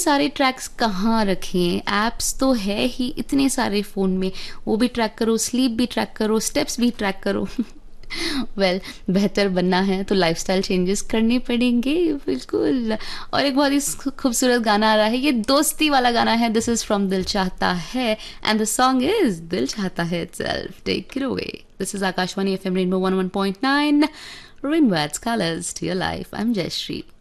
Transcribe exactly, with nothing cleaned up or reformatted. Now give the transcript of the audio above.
सारे ट्रैक्स कहाँ रखें, ऐप्स तो है ही इतने सारे फ़ोन में, वो भी ट्रैक करो, स्लीप भी ट्रैक करो, स्टेप्स भी ट्रैक करो। वेल well, बेहतर बनना है तो लाइफस्टाइल चेंजेस करने पड़ेंगे, बिल्कुल। और एक बहुत ही खूबसूरत गाना आ रहा है, ये दोस्ती वाला गाना है, दिस इज फ्रॉम दिल चाहता है एंड द सॉन्ग इज दिल चाहता है itself. Take it away, this is Akashvani FM rainbow one one point nine, rainbow ads colours to your life. I am Jayashree.